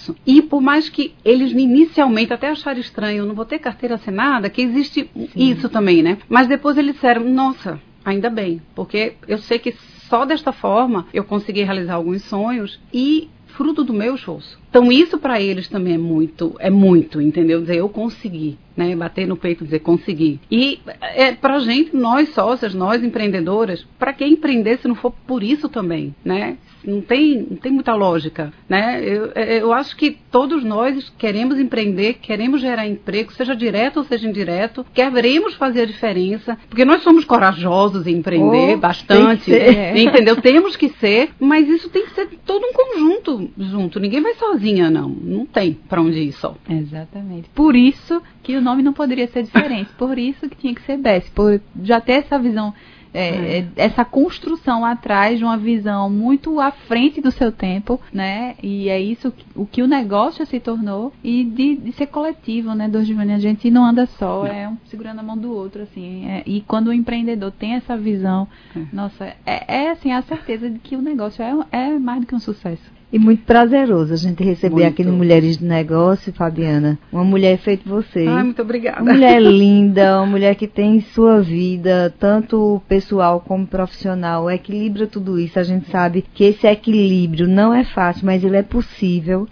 isso. E por mais que eles inicialmente até acharam estranho, eu não vou ter carteira assinada, que existe isso também, né? Mas depois eles disseram, nossa, ainda bem, porque eu sei que só desta forma eu consegui realizar alguns sonhos e fruto do meu esforço. Então isso para eles também é muito, entendeu? Dizer, eu consegui, né? Bater no peito e dizer, consegui. E pra gente, nós sócias, nós empreendedoras, para quem empreender se não for por isso também, né? Não tem muita lógica, né? Eu acho que todos nós queremos empreender, queremos gerar emprego, seja direto ou seja indireto, queremos fazer a diferença, porque nós somos corajosos em empreender bastante, entendeu? Temos que ser, mas isso tem que ser todo um conjunto junto. Ninguém vai sozinha, não tem para onde ir só. Exatamente. Por isso que o nome não poderia ser diferente, por isso que tinha que ser BESS, por já ter essa visão, essa construção atrás de uma visão muito à frente do seu tempo, né? E é isso o que o negócio se tornou, e de ser coletivo, né, Dorgiane? A gente não anda só, é um segurando a mão do outro, assim. E quando o empreendedor tem essa visão, nossa, assim, a certeza de que o negócio é mais do que um sucesso. E muito prazeroso a gente receber aqui no Mulheres de Negócio, Fabiana, uma mulher feita você. Ai, muito obrigada. Uma mulher linda, uma mulher que tem sua vida, tanto pessoal como profissional, equilibra tudo isso. A gente sabe que esse equilíbrio não é fácil, mas ele é possível.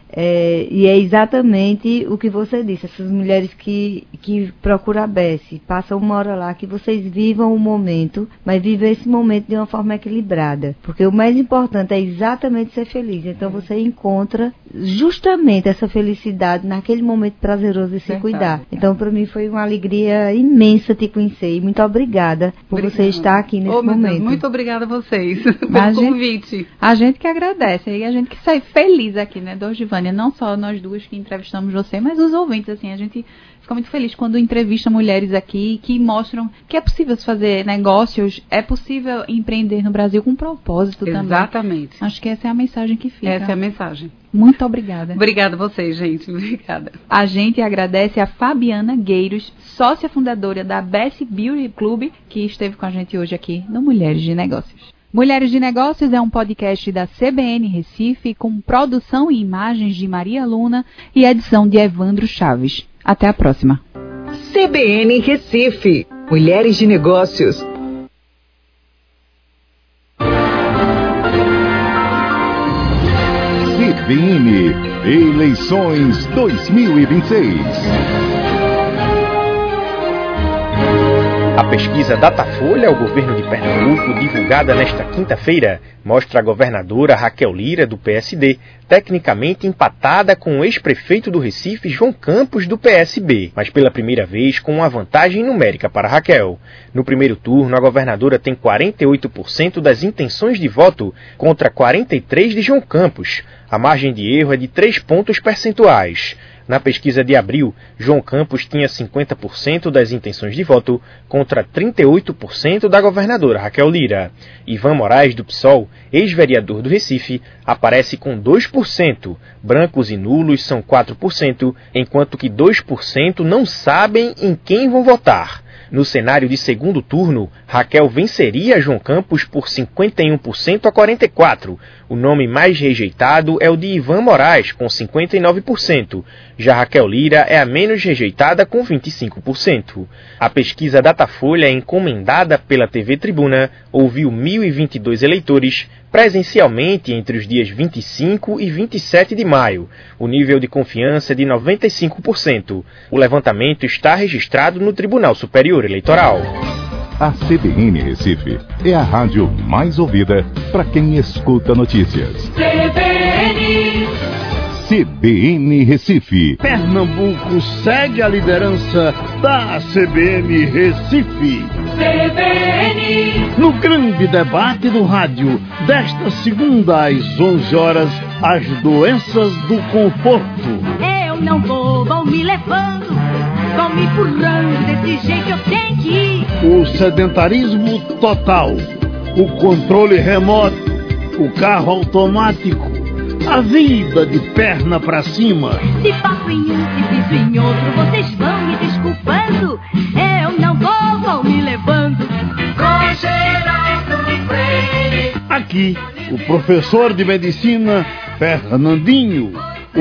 E é exatamente o que você disse, essas mulheres que procuram a BESS, passam uma hora lá, que vocês vivam o momento, mas vivam esse momento de uma forma equilibrada. Porque o mais importante é exatamente ser feliz. Então você encontra justamente essa felicidade naquele momento prazeroso de se cuidar. Então para mim foi uma alegria imensa te conhecer, e muito obrigada por você estar aqui nesse momento. Deus, muito obrigada a vocês pelo convite. A gente que agradece, e a gente que sai feliz aqui, né, Dorgiane? Não só nós duas que entrevistamos você, mas os ouvintes, assim, a gente fica muito feliz quando entrevista mulheres aqui que mostram que é possível se fazer negócios, é possível empreender no Brasil com propósito também. Exatamente. Acho que essa é a mensagem que fica. Essa é a mensagem. Muito obrigada. Obrigada a vocês, gente. Obrigada. A gente agradece a Fabiana Gueiros, sócia fundadora da BESS Beauty Club, que esteve com a gente hoje aqui no Mulheres de Negócios. Mulheres de Negócios é um podcast da CBN Recife, com produção e imagens de Maria Luna e edição de Evandro Chaves. Até a próxima. CBN Recife. Mulheres de Negócios. CBN Eleições 2026. A pesquisa Datafolha ao governo de Pernambuco, divulgada nesta quinta-feira, mostra a governadora Raquel Lira, do PSD, tecnicamente empatada com o ex-prefeito do Recife, João Campos, do PSB, mas pela primeira vez com uma vantagem numérica para Raquel. No primeiro turno, a governadora tem 48% das intenções de voto contra 43% de João Campos. A margem de erro é de 3 pontos percentuais. Na pesquisa de abril, João Campos tinha 50% das intenções de voto contra 38% da governadora Raquel Lira. Ivan Moraes, do PSOL, ex-vereador do Recife, aparece com 2%. Brancos e nulos são 4%, enquanto que 2% não sabem em quem vão votar. No cenário de segundo turno, Raquel venceria João Campos por 51% a 44%. O nome mais rejeitado é o de Ivan Moraes, com 59%. Já Raquel Lira é a menos rejeitada, com 25%. A pesquisa Datafolha, encomendada pela TV Tribuna, ouviu 1.022 eleitores presencialmente entre os dias 25 e 27 de maio. O nível de confiança é de 95%. O levantamento está registrado no Tribunal Superior Eleitoral. A CBN Recife é a rádio mais ouvida para quem escuta notícias. CBN Recife. Pernambuco segue a liderança da CBN Recife. No grande debate do rádio, desta segunda às 11 horas, as doenças do conforto. Eu não vou me levando, vão me empurrando, desse jeito eu tenho que ir. O sedentarismo total, o controle remoto, o carro automático, a vida de perna pra cima. Se passo em um, se piso em outro, vocês vão me desculpando. Eu não vou me levando. Com Geraldo Freire. Aqui, o professor de medicina, Fernandinho.